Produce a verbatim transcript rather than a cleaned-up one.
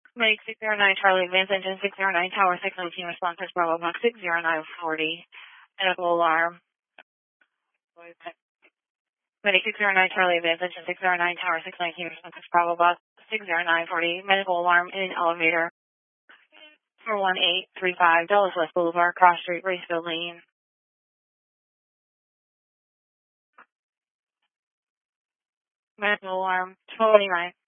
Make six zero nine Charlie Advance Engine six zero nine Tower six nineteen responses Bravo Box six zero nine forty. Medical alarm. Medic six zero nine Charlie Advance Engine six zero nine Tower six nineteen responses Bravo Box six zero nine forty. Medical alarm in elevator. four one eight three five Dulles West Boulevard, Cross Street, Raceville Lane. Medical alarm twenty-nine.